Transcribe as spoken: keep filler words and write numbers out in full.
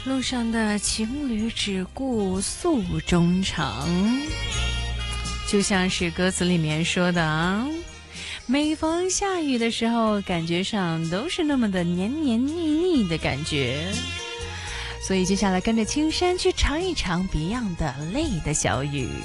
路上的情侣只顾诉衷肠，就像是歌词里面说的啊，每逢下雨的时候，感觉上都是那么的黏黏腻腻的感觉。所以接下来跟着青山去尝一尝 Beyond 的泪的小雨。